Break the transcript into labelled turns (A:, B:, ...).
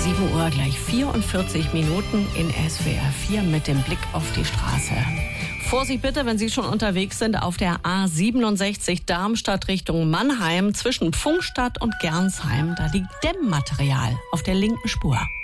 A: 7 Uhr gleich 44 Minuten in SWR 4 mit dem Blick auf die Straße. Vorsicht bitte, wenn Sie schon unterwegs sind auf der A67 Darmstadt Richtung Mannheim zwischen Pfungstadt und Gernsheim. Da liegt Dämmmaterial auf der linken Spur.